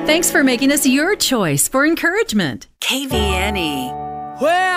Thanks for making us your choice for encouragement. KVNE. Well,